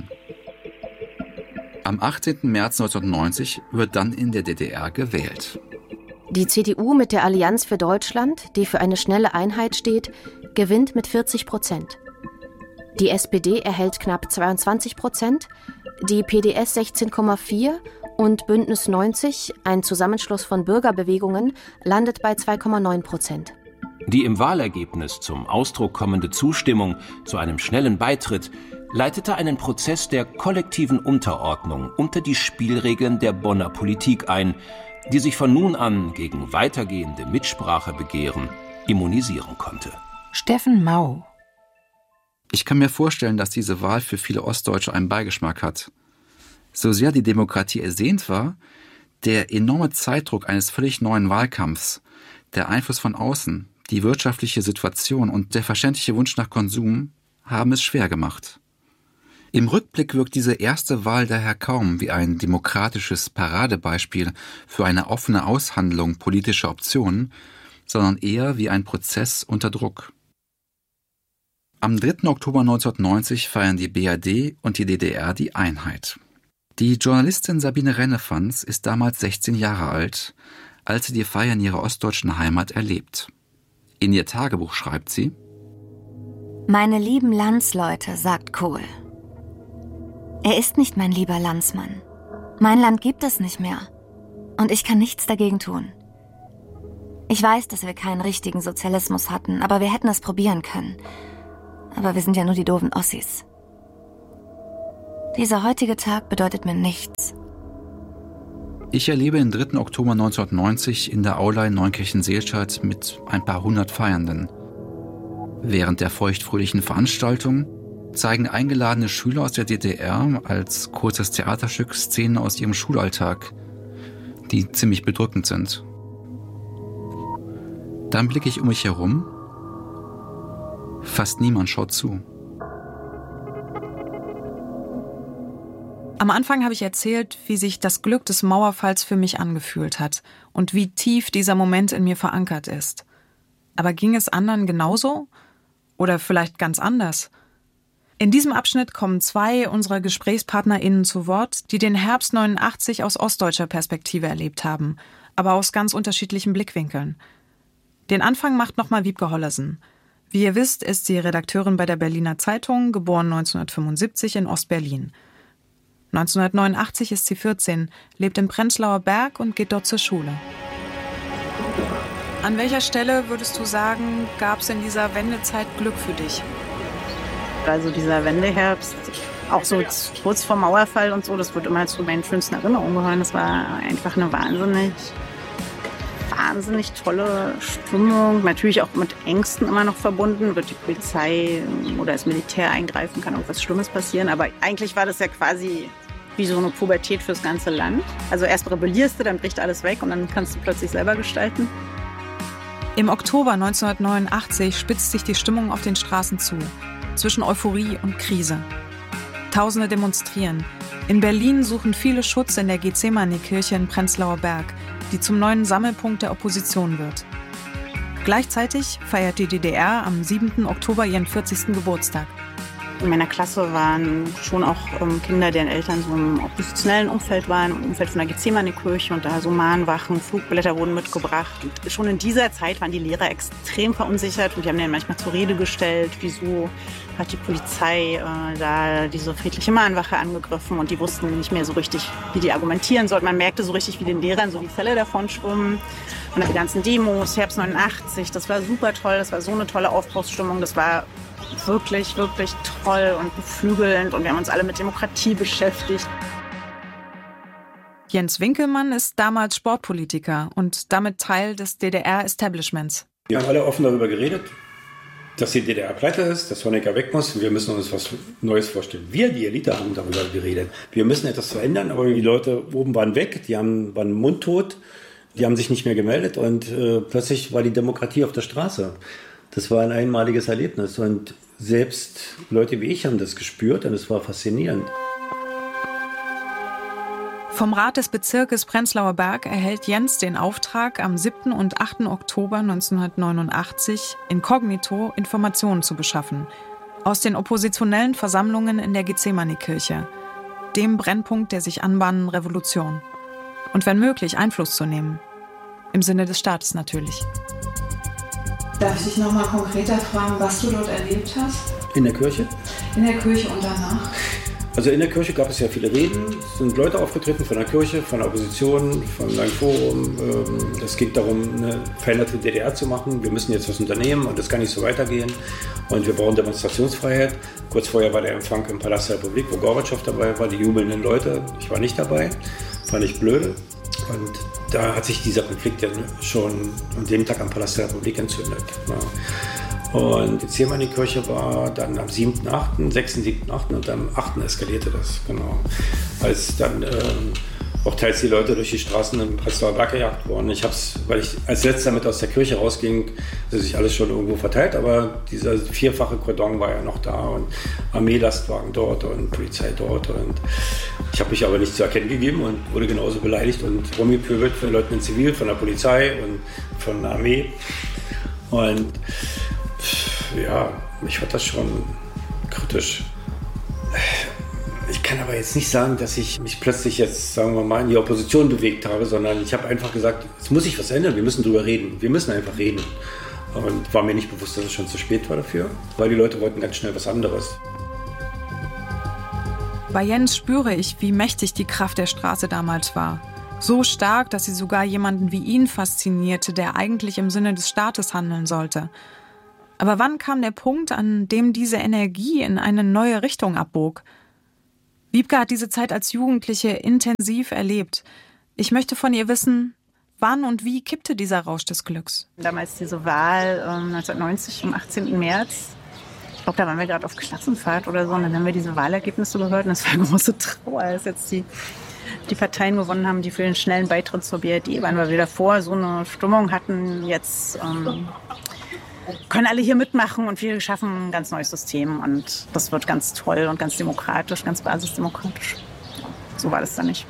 Am 18. März 1990 wird dann in der DDR gewählt. Die CDU mit der Allianz für Deutschland, die für eine schnelle Einheit steht, gewinnt mit 40%. Die SPD erhält knapp 22%, die PDS 16,4% und Bündnis 90, ein Zusammenschluss von Bürgerbewegungen, landet bei 2,9%. Die im Wahlergebnis zum Ausdruck kommende Zustimmung zu einem schnellen Beitritt leitete einen Prozess der kollektiven Unterordnung unter die Spielregeln der Bonner Politik ein, die sich von nun an gegen weitergehende Mitsprachebegehren immunisieren konnte. Steffen Mau. Ich kann mir vorstellen, dass diese Wahl für viele Ostdeutsche einen Beigeschmack hat. So sehr die Demokratie ersehnt war, der enorme Zeitdruck eines völlig neuen Wahlkampfs, der Einfluss von außen, die wirtschaftliche Situation und der verständliche Wunsch nach Konsum haben es schwer gemacht. Im Rückblick wirkt diese erste Wahl daher kaum wie ein demokratisches Paradebeispiel für eine offene Aushandlung politischer Optionen, sondern eher wie ein Prozess unter Druck. Am 3. Oktober 1990 feiern die BRD und die DDR die Einheit. Die Journalistin Sabine Rennefanz ist damals 16 Jahre alt, als sie die Feier in ihrer ostdeutschen Heimat erlebt. In ihr Tagebuch schreibt sie: Meine lieben Landsleute, sagt Kohl. Er ist nicht mein lieber Landsmann. Mein Land gibt es nicht mehr. Und ich kann nichts dagegen tun. Ich weiß, dass wir keinen richtigen Sozialismus hatten, aber wir hätten es probieren können. Aber wir sind ja nur die doofen Ossis. Dieser heutige Tag bedeutet mir nichts. Ich erlebe den 3. Oktober 1990 in der Aula in Neunkirchen-Seelstadt mit ein paar hundert Feiernden. Während der feuchtfröhlichen Veranstaltung zeigen eingeladene Schüler aus der DDR als kurzes Theaterstück Szenen aus ihrem Schulalltag, die ziemlich bedrückend sind. Dann blicke ich um mich herum. Fast niemand schaut zu. Am Anfang habe ich erzählt, wie sich das Glück des Mauerfalls für mich angefühlt hat und wie tief dieser Moment in mir verankert ist. Aber ging es anderen genauso? Oder vielleicht ganz anders? In diesem Abschnitt kommen 2 unserer GesprächspartnerInnen zu Wort, die den Herbst 89 aus ostdeutscher Perspektive erlebt haben, aber aus ganz unterschiedlichen Blickwinkeln. Den Anfang macht nochmal Wiebke Hollersen. Wie ihr wisst, ist sie Redakteurin bei der Berliner Zeitung, geboren 1975 in Ostberlin. 1989 ist sie 14, lebt im Prenzlauer Berg und geht dort zur Schule. An welcher Stelle würdest du sagen, gab es in dieser Wendezeit Glück für dich? Also dieser Wendeherbst, auch so kurz vor Mauerfall und so, das wird immer zu meinen schönsten Erinnerungen gehören. Das war einfach eine wahnsinnig tolle Stimmung. Natürlich auch mit Ängsten immer noch verbunden. Wird die Polizei oder das Militär eingreifen, kann irgendwas Schlimmes passieren. Aber eigentlich war das ja quasi wie so eine Pubertät fürs ganze Land. Also erst rebellierst du, dann bricht alles weg und dann kannst du plötzlich selber gestalten. Im Oktober 1989 spitzt sich die Stimmung auf den Straßen zu. Zwischen Euphorie und Krise. Tausende demonstrieren. In Berlin suchen viele Schutz in der Gethsemane-Kirche in Prenzlauer Berg, die zum neuen Sammelpunkt der Opposition wird. Gleichzeitig feiert die DDR am 7. Oktober ihren 40. Geburtstag. In meiner Klasse waren schon auch Kinder, deren Eltern so im oppositionellen Umfeld waren, im Umfeld von der Gethsemane-Kirche, und da so Mahnwachen, Flugblätter wurden mitgebracht. Und schon in dieser Zeit waren die Lehrer extrem verunsichert und die haben dann manchmal zur Rede gestellt, wieso hat die Polizei da diese friedliche Mahnwache angegriffen, und die wussten nicht mehr so richtig, wie die argumentieren sollten. Man merkte so richtig, wie den Lehrern so die Fälle davon schwimmen. Und dann die ganzen Demos, Herbst 89, das war super toll, das war so eine tolle Aufbruchsstimmung, das war wirklich, wirklich toll und beflügelnd, und wir haben uns alle mit Demokratie beschäftigt. Jens Winkelmann ist damals Sportpolitiker und damit Teil des DDR-Establishments. Wir haben alle offen darüber geredet, dass die DDR pleite ist, dass Honecker weg muss, und wir müssen uns was Neues vorstellen. Wir, die Elite, haben darüber geredet. Wir müssen etwas verändern, aber die Leute oben waren weg, waren mundtot, die haben sich nicht mehr gemeldet, und plötzlich war die Demokratie auf der Straße. Das war ein einmaliges Erlebnis, und selbst Leute wie ich haben das gespürt, und es war faszinierend. Vom Rat des Bezirkes Prenzlauer Berg erhält Jens den Auftrag, am 7. und 8. Oktober 1989 inkognito Informationen zu beschaffen. Aus den oppositionellen Versammlungen in der Gethsemane-Kirche, dem Brennpunkt der sich anbahnenden Revolution. Und wenn möglich Einfluss zu nehmen. Im Sinne des Staates natürlich. Darf ich dich noch mal konkreter fragen, was du dort erlebt hast? In der Kirche? In der Kirche und danach? Also in der Kirche gab es ja viele Reden. Es sind Leute aufgetreten von der Kirche, von der Opposition, von einem Forum. Es ging darum, eine veränderte DDR zu machen. Wir müssen jetzt was unternehmen, und das kann nicht so weitergehen. Und wir brauchen Demonstrationsfreiheit. Kurz vorher war der Empfang im Palast der Republik, wo Gorbatschow dabei war, die jubelnden Leute. Ich war nicht dabei, fand ich blöde. Und da hat sich dieser Konflikt dann schon an dem Tag am Palast der Republik entzündet. Ja. Und die Gethsemane-Kirche war dann am 7.8., 6., 7.8. und am 8. eskalierte das. Genau. Als dann auch teils die Leute durch die Straßen im Prenzlauer Berg gejagt wurden. Weil ich als letzter mit aus der Kirche rausging, ist sich alles schon irgendwo verteilt, aber dieser 4-fache Cordon war ja noch da, und Armeelastwagen dort und Polizei dort, und ich habe mich aber nicht zu erkennen gegeben und wurde genauso beleidigt und rumgepöbelt von Leuten in Zivil, von der Polizei und von der Armee. Und ja, mich hat das schon kritisch. Ich kann aber jetzt nicht sagen, dass ich mich plötzlich jetzt, sagen wir mal, in die Opposition bewegt habe, sondern ich habe einfach gesagt, es muss sich was ändern, wir müssen drüber reden, wir müssen einfach reden. Und war mir nicht bewusst, dass es schon zu spät war dafür, weil die Leute wollten ganz schnell was anderes. Bei Jens spüre ich, wie mächtig die Kraft der Straße damals war. So stark, dass sie sogar jemanden wie ihn faszinierte, der eigentlich im Sinne des Staates handeln sollte. Aber wann kam der Punkt, an dem diese Energie in eine neue Richtung abbog? Wiebke hat diese Zeit als Jugendliche intensiv erlebt. Ich möchte von ihr wissen, wann und wie kippte dieser Rausch des Glücks? Damals diese Wahl 1990 am 18. März. Ich glaube, da waren wir gerade auf Klassenfahrt oder so, und dann haben wir diese Wahlergebnisse gehört, und das war eine große Trauer, als jetzt die Parteien gewonnen haben, die für den schnellen Beitritt zur BRD waren, weil wir davor so eine Stimmung hatten, jetzt können alle hier mitmachen und wir schaffen ein ganz neues System, und das wird ganz toll und ganz demokratisch, ganz basisdemokratisch. So war das dann nicht.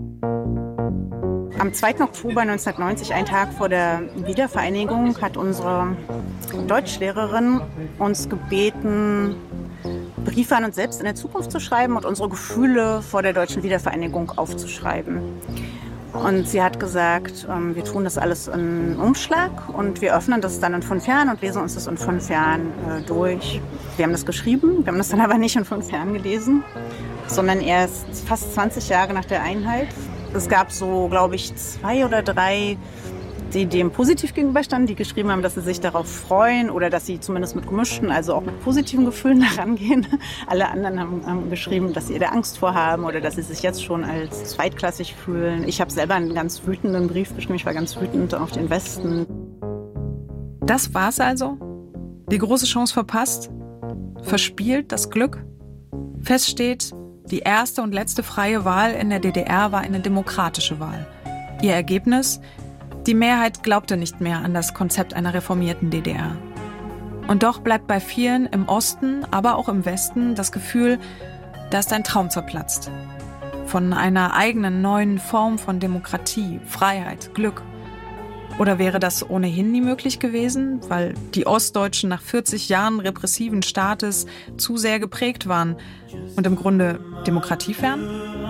Am 2. Oktober 1990, einen Tag vor der Wiedervereinigung, hat unsere Deutschlehrerin uns gebeten, Briefe an uns selbst in der Zukunft zu schreiben und unsere Gefühle vor der deutschen Wiedervereinigung aufzuschreiben. Und sie hat gesagt, wir tun das alles in Umschlag und wir öffnen das dann in 5 Jahren und lesen uns das in 5 Jahren durch. Wir haben das geschrieben, wir haben das dann aber nicht in 5 Jahren gelesen. sondern erst fast 20 Jahre nach der Einheit. Es gab so, glaube ich, 2 oder 3, die dem positiv gegenüberstanden, die geschrieben haben, dass sie sich darauf freuen oder dass sie zumindest mit gemischten, also auch mit positiven Gefühlen daran gehen. Alle anderen haben geschrieben, dass sie da Angst vor haben oder dass sie sich jetzt schon als zweitklassig fühlen. Ich habe selber einen ganz wütenden Brief geschrieben. Ich war ganz wütend auf den Westen. Das war's also? Die große Chance verpasst? Verspielt das Glück? Fest steht, die erste und letzte freie Wahl in der DDR war eine demokratische Wahl. Ihr Ergebnis? Die Mehrheit glaubte nicht mehr an das Konzept einer reformierten DDR. Und doch bleibt bei vielen im Osten, aber auch im Westen das Gefühl, da ist ein Traum zerplatzt. Von einer eigenen neuen Form von Demokratie, Freiheit, Glück. Oder wäre das ohnehin nie möglich gewesen, weil die Ostdeutschen nach 40 Jahren repressiven Staates zu sehr geprägt waren und im Grunde demokratiefern?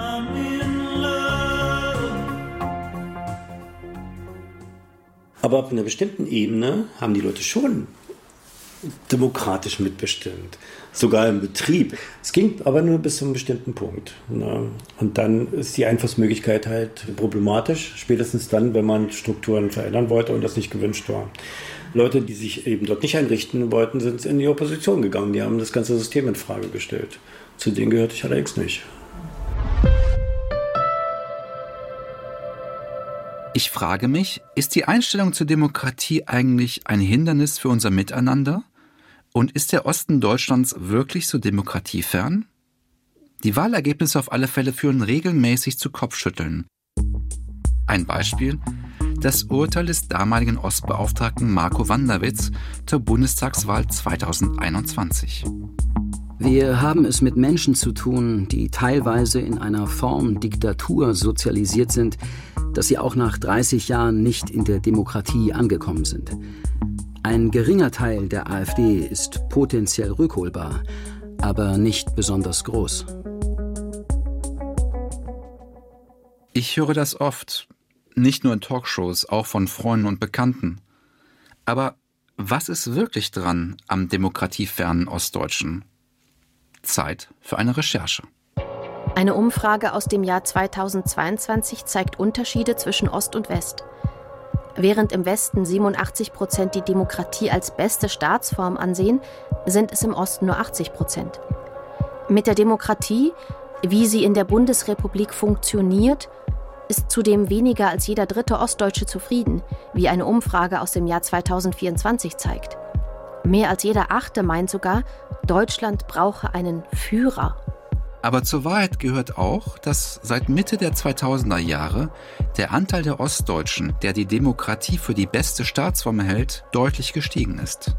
Aber auf einer bestimmten Ebene haben die Leute schon demokratisch mitbestimmt. Sogar im Betrieb. Es ging aber nur bis zu einem bestimmten Punkt. Und dann ist die Einflussmöglichkeit halt problematisch. Spätestens dann, wenn man Strukturen verändern wollte und das nicht gewünscht war. Leute, die sich eben dort nicht einrichten wollten, sind in die Opposition gegangen. Die haben das ganze System in Frage gestellt. Zu denen gehörte ich allerdings nicht. Ich frage mich, ist die Einstellung zur Demokratie eigentlich ein Hindernis für unser Miteinander? Und ist der Osten Deutschlands wirklich so demokratiefern? Die Wahlergebnisse auf alle Fälle führen regelmäßig zu Kopfschütteln. Ein Beispiel: das Urteil des damaligen Ostbeauftragten Marco Wanderwitz zur Bundestagswahl 2021. Wir haben es mit Menschen zu tun, die teilweise in einer Form Diktatur sozialisiert sind, dass sie auch nach 30 Jahren nicht in der Demokratie angekommen sind. Ein geringer Teil der AfD ist potenziell rückholbar, aber nicht besonders groß. Ich höre das oft, nicht nur in Talkshows, auch von Freunden und Bekannten. Aber was ist wirklich dran am demokratiefernen Ostdeutschen? Zeit für eine Recherche. Eine Umfrage aus dem Jahr 2022 zeigt Unterschiede zwischen Ost und West. Während im Westen 87% die Demokratie als beste Staatsform ansehen, sind es im Osten nur 80%. Mit der Demokratie, wie sie in der Bundesrepublik funktioniert, ist zudem weniger als jeder dritte Ostdeutsche zufrieden, wie eine Umfrage aus dem Jahr 2024 zeigt. Mehr als jeder Achte meint sogar, Deutschland brauche einen Führer. Aber zur Wahrheit gehört auch, dass seit Mitte der 2000er Jahre der Anteil der Ostdeutschen, der die Demokratie für die beste Staatsform hält, deutlich gestiegen ist.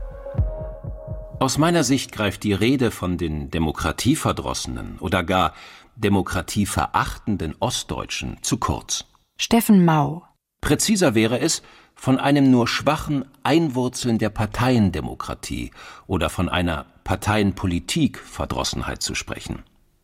Aus meiner Sicht greift die Rede von den demokratieverdrossenen oder gar demokratieverachtenden Ostdeutschen zu kurz. Steffen Mau. Präziser wäre es, von einem nur schwachen Einwurzeln der Parteiendemokratie oder von einer Parteienpolitik-Verdrossenheit zu sprechen.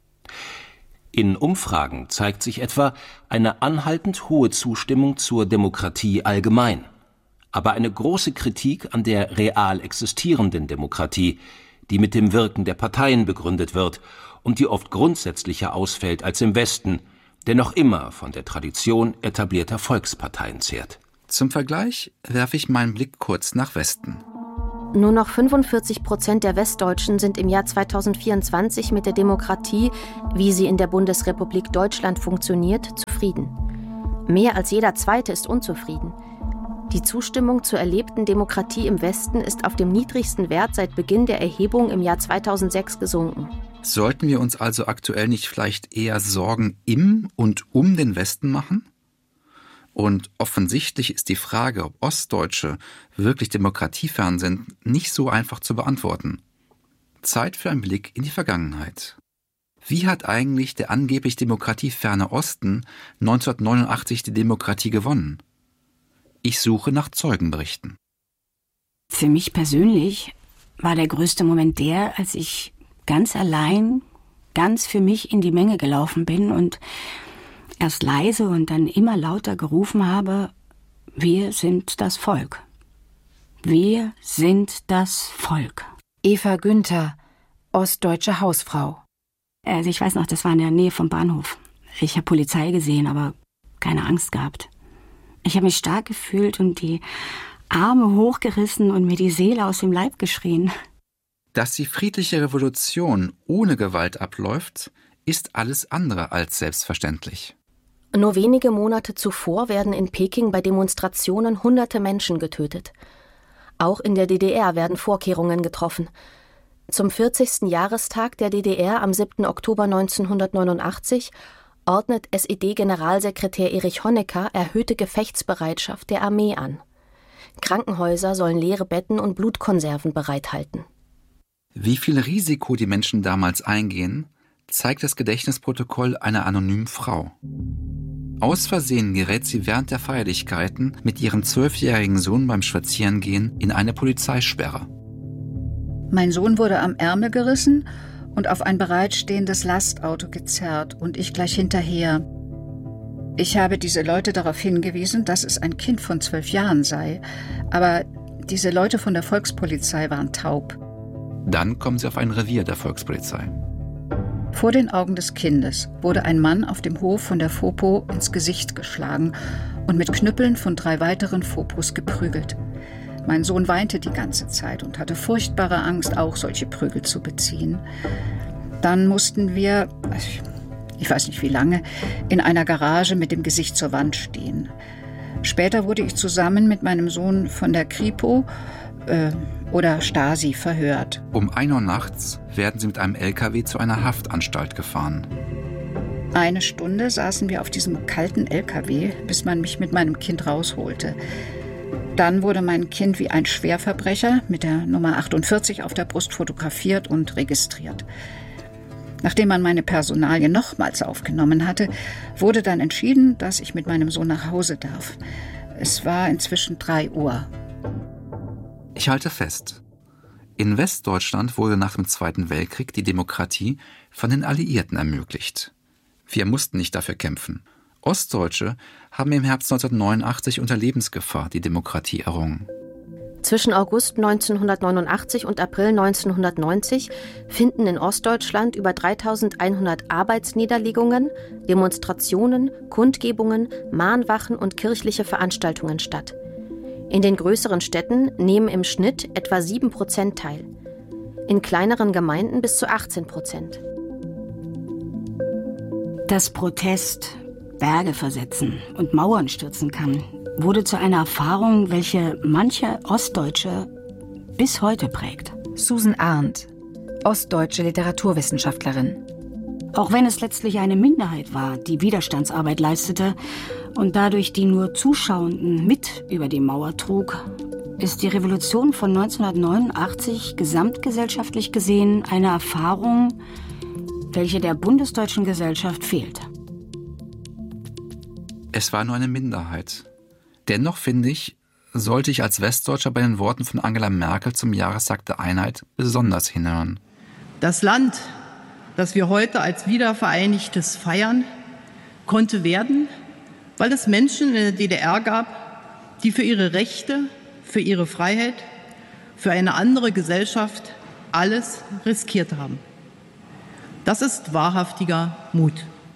In Umfragen zeigt sich etwa eine anhaltend hohe Zustimmung zur Demokratie allgemein, aber eine große Kritik an der real existierenden Demokratie, die mit dem Wirken der Parteien begründet wird und die oft grundsätzlicher ausfällt als im Westen, der noch immer von der Tradition etablierter Volksparteien zehrt. Zum Vergleich werfe ich meinen Blick kurz nach Westen. Nur noch 45% der Westdeutschen sind im Jahr 2024 mit der Demokratie, wie sie in der Bundesrepublik Deutschland funktioniert, zufrieden. Mehr als jeder Zweite ist unzufrieden. Die Zustimmung zur erlebten Demokratie im Westen ist auf dem niedrigsten Wert seit Beginn der Erhebung im Jahr 2006 gesunken. Sollten wir uns also aktuell nicht vielleicht eher Sorgen im und um den Westen machen? Und offensichtlich ist die Frage, ob Ostdeutsche wirklich demokratiefern sind, nicht so einfach zu beantworten. Zeit für einen Blick in die Vergangenheit. Wie hat eigentlich der angeblich demokratieferne Osten 1989 die Demokratie gewonnen? Ich suche nach Zeugenberichten. Für mich persönlich war der größte Moment der, als ich ganz allein, ganz für mich in die Menge gelaufen bin und erst leise und dann immer lauter gerufen habe: Wir sind das Volk. Wir sind das Volk. Eva Günther, ostdeutsche Hausfrau. Also ich weiß noch, das war in der Nähe vom Bahnhof. Ich habe Polizei gesehen, aber keine Angst gehabt. Ich habe mich stark gefühlt und die Arme hochgerissen und mir die Seele aus dem Leib geschrien. Dass die friedliche Revolution ohne Gewalt abläuft, ist alles andere als selbstverständlich. Nur wenige Monate zuvor werden in Peking bei Demonstrationen hunderte Menschen getötet. Auch in der DDR werden Vorkehrungen getroffen. Zum 40. Jahrestag der DDR am 7. Oktober 1989 ordnet SED-Generalsekretär Erich Honecker erhöhte Gefechtsbereitschaft der Armee an. Krankenhäuser sollen leere Betten und Blutkonserven bereithalten. Wie viel Risiko die Menschen damals eingehen, zeigt das Gedächtnisprotokoll einer anonymen Frau. Aus Versehen gerät sie während der Feierlichkeiten mit ihrem 12-jährigen Sohn beim Spazierengehen in eine Polizeisperre. Mein Sohn wurde am Ärmel gerissen und auf ein bereitstehendes Lastauto gezerrt und ich gleich hinterher. Ich habe diese Leute darauf hingewiesen, dass es ein Kind von 12 Jahren sei, aber diese Leute von der Volkspolizei waren taub. Dann kommen sie auf ein Revier der Volkspolizei. Vor den Augen des Kindes wurde ein Mann auf dem Hof von der Fopo ins Gesicht geschlagen und mit Knüppeln von 3 weiteren Fopos geprügelt. Mein Sohn weinte die ganze Zeit und hatte furchtbare Angst, auch solche Prügel zu beziehen. Dann mussten wir, ich weiß nicht wie lange, in einer Garage mit dem Gesicht zur Wand stehen. Später wurde ich zusammen mit meinem Sohn von der Kripo oder Stasi verhört. Um 1 Uhr nachts werden sie mit einem LKW zu einer Haftanstalt gefahren. 1 Stunde saßen wir auf diesem kalten LKW, bis man mich mit meinem Kind rausholte. Dann wurde mein Kind wie ein Schwerverbrecher mit der Nummer 48 auf der Brust fotografiert und registriert. Nachdem man meine Personalien nochmals aufgenommen hatte, wurde dann entschieden, dass ich mit meinem Sohn nach Hause darf. Es war inzwischen 3 Uhr. Ich halte fest. In Westdeutschland wurde nach dem Zweiten Weltkrieg die Demokratie von den Alliierten ermöglicht. Wir mussten nicht dafür kämpfen. Ostdeutsche haben im Herbst 1989 unter Lebensgefahr die Demokratie errungen. Zwischen August 1989 und April 1990 finden in Ostdeutschland über 3100 Arbeitsniederlegungen, Demonstrationen, Kundgebungen, Mahnwachen und kirchliche Veranstaltungen statt. In den größeren Städten nehmen im Schnitt etwa 7% teil. In kleineren Gemeinden bis zu 18%. Dass Protest Berge versetzen und Mauern stürzen kann, wurde zu einer Erfahrung, welche manche Ostdeutsche bis heute prägt. Susan Arndt, ostdeutsche Literaturwissenschaftlerin. Auch wenn es letztlich eine Minderheit war, die Widerstandsarbeit leistete und dadurch die nur Zuschauenden mit über die Mauer trug, ist die Revolution von 1989 gesamtgesellschaftlich gesehen eine Erfahrung, welche der bundesdeutschen Gesellschaft fehlt. Es war nur eine Minderheit. Dennoch, finde ich, sollte ich als Westdeutscher bei den Worten von Angela Merkel zum Jahrestag der Einheit besonders hinhören. Das Land, das wir heute als wiedervereinigtes feiern, konnte werden, weil es Menschen in der DDR gab, die für ihre Rechte, für ihre Freiheit, für eine andere Gesellschaft alles riskiert haben. Das ist wahrhaftiger Mut.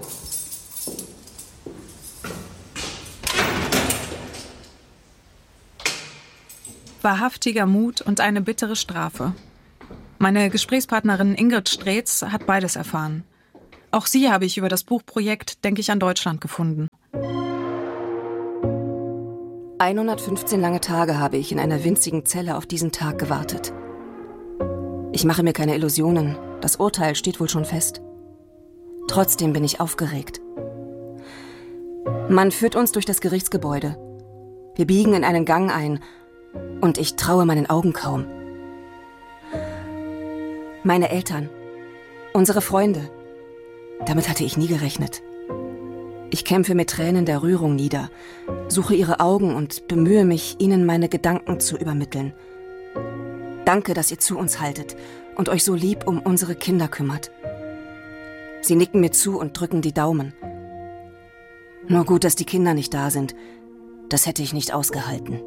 Wahrhaftiger Mut und eine bittere Strafe. Meine Gesprächspartnerin Ingrid Streetz hat beides erfahren. Auch sie habe ich über das Buchprojekt Denk ich an Deutschland gefunden. 115 lange Tage habe ich in einer winzigen Zelle auf diesen Tag gewartet. Ich mache mir keine Illusionen, das Urteil steht wohl schon fest. Trotzdem bin ich aufgeregt. Man führt uns durch das Gerichtsgebäude. Wir biegen in einen Gang ein und ich traue meinen Augen kaum. Meine Eltern, unsere Freunde, damit hatte ich nie gerechnet. Ich kämpfe mit Tränen der Rührung nieder, suche ihre Augen und bemühe mich, ihnen meine Gedanken zu übermitteln. Danke, dass ihr zu uns haltet und euch so lieb um unsere Kinder kümmert. Sie nicken mir zu und drücken die Daumen. Nur gut, dass die Kinder nicht da sind. Das hätte ich nicht ausgehalten.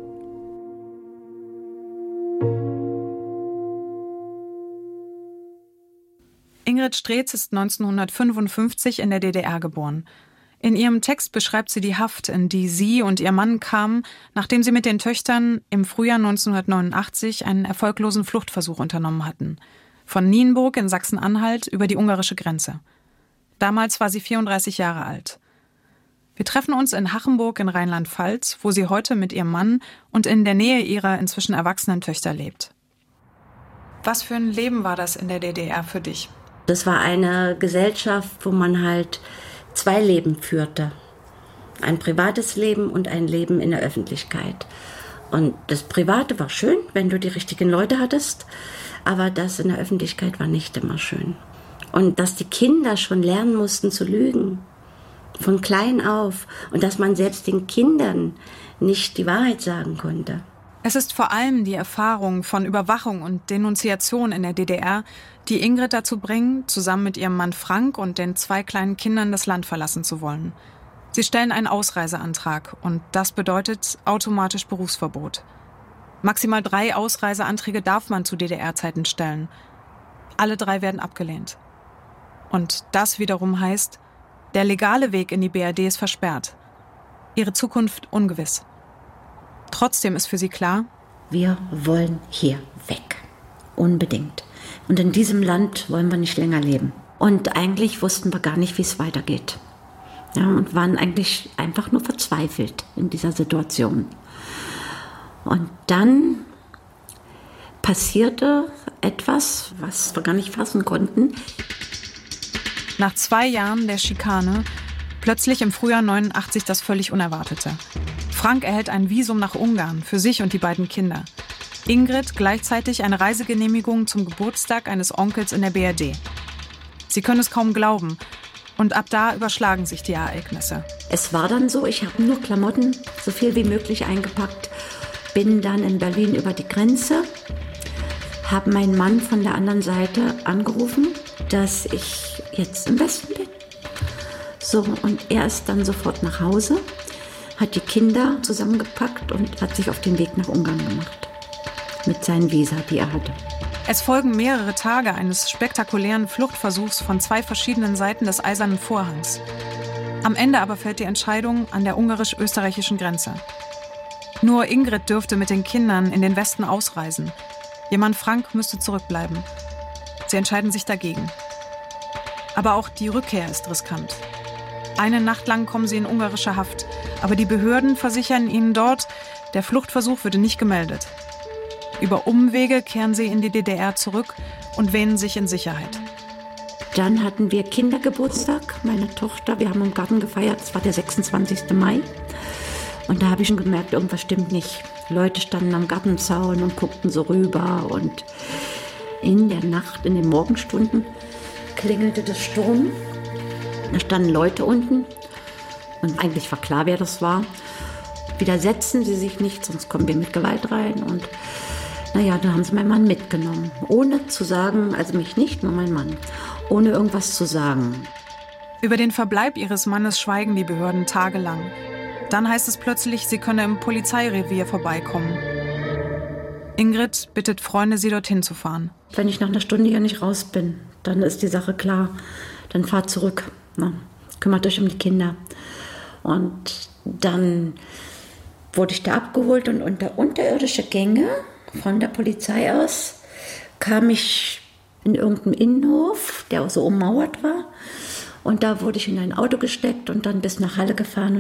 Ingrid Ingrid Streetz ist 1955 in der DDR geboren. In ihrem Text beschreibt sie die Haft, in die sie und ihr Mann kamen, nachdem sie mit den Töchtern im Frühjahr 1989 einen erfolglosen Fluchtversuch unternommen hatten. Von Nienburg in Sachsen-Anhalt über die ungarische Grenze. Damals war sie 34 Jahre alt. Wir treffen uns in Hachenburg in Rheinland-Pfalz, wo sie heute mit ihrem Mann und in der Nähe ihrer inzwischen erwachsenen Töchter lebt. Was für ein Leben war das in der DDR für dich? Das war eine Gesellschaft, wo man halt 2 Leben führte. Ein privates Leben und ein Leben in der Öffentlichkeit. Und das Private war schön, wenn du die richtigen Leute hattest, aber das in der Öffentlichkeit war nicht immer schön. Und dass die Kinder schon lernen mussten zu lügen, von klein auf, und dass man selbst den Kindern nicht die Wahrheit sagen konnte. Es ist vor allem die Erfahrung von Überwachung und Denunziation in der DDR, die Ingrid dazu bringen, zusammen mit ihrem Mann Frank und den 2 kleinen Kindern das Land verlassen zu wollen. Sie stellen einen Ausreiseantrag und das bedeutet automatisch Berufsverbot. Maximal 3 Ausreiseanträge darf man zu DDR-Zeiten stellen. Alle 3 werden abgelehnt. Und das wiederum heißt, der legale Weg in die BRD ist versperrt. Ihre Zukunft ungewiss. Trotzdem ist für sie klar, wir wollen hier weg. Unbedingt. Und in diesem Land wollen wir nicht länger leben. Und eigentlich wussten wir gar nicht, wie es weitergeht. Ja, und waren eigentlich einfach nur verzweifelt in dieser Situation. Und dann passierte etwas, was wir gar nicht fassen konnten. Nach 2 Jahren der Schikane, plötzlich im Frühjahr 89 das völlig Unerwartete. Frank erhält ein Visum nach Ungarn für sich und die beiden Kinder. Ingrid gleichzeitig eine Reisegenehmigung zum Geburtstag eines Onkels in der BRD. Sie können es kaum glauben. Und ab da überschlagen sich die Ereignisse. Es war dann so, ich habe nur Klamotten, so viel wie möglich eingepackt, bin dann in Berlin über die Grenze, habe meinen Mann von der anderen Seite angerufen, dass ich jetzt im Westen bin. So, und er ist dann sofort nach Hause, hat die Kinder zusammengepackt und hat sich auf den Weg nach Ungarn gemacht. Mit seinen Visa, die er hatte. Es folgen mehrere Tage eines spektakulären Fluchtversuchs von 2 verschiedenen Seiten des Eisernen Vorhangs. Am Ende aber fällt die Entscheidung an der ungarisch-österreichischen Grenze. Nur Ingrid dürfte mit den Kindern in den Westen ausreisen. Ihr Mann Frank müsste zurückbleiben. Sie entscheiden sich dagegen. Aber auch die Rückkehr ist riskant. Eine Nacht lang kommen sie in ungarische Haft, aber die Behörden versichern ihnen dort, der Fluchtversuch würde nicht gemeldet. Über Umwege kehren sie in die DDR zurück und wähnen sich in Sicherheit. Dann hatten wir Kindergeburtstag, meine Tochter. Wir haben im Garten gefeiert, es war der 26. Mai. Und da habe ich schon gemerkt, irgendwas stimmt nicht. Leute standen am Gartenzaun und guckten so rüber. Und in der Nacht, in den Morgenstunden, klingelte das Sturm. Da standen Leute unten. Und eigentlich war klar, wer das war. Widersetzen Sie sich nicht, sonst kommen wir mit Gewalt rein. Und naja, dann haben sie meinen Mann mitgenommen. Ohne zu sagen, also mich nicht, nur mein Mann. Ohne irgendwas zu sagen. Über den Verbleib ihres Mannes schweigen die Behörden tagelang. Dann heißt es plötzlich, sie könne im Polizeirevier vorbeikommen. Ingrid bittet Freunde, sie dorthin zu fahren. Wenn ich nach einer Stunde hier nicht raus bin, dann ist die Sache klar. Dann fahrt zurück. Na, kümmert euch um die Kinder. Und dann wurde ich da abgeholt und unter unterirdische Gänge von der Polizei aus kam ich in irgendeinem Innenhof, der auch so ummauert war. Und da wurde ich in ein Auto gesteckt und dann bis nach Halle gefahren.